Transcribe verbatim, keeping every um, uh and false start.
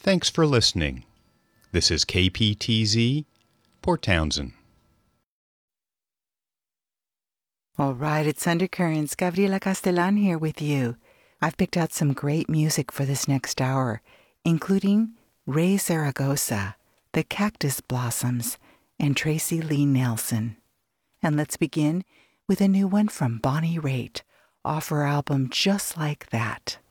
Thanks for listening. This is K P T Z, Port Townsend. All right, it's Undercurrents. Gabriela Castellan here with you. I've picked out some great music for this next hour, including Ray Zaragoza, The Cactus Blossoms, and Tracy Lee Nelson. And let's begin with a new one from Bonnie Raitt, off her album Just Like That.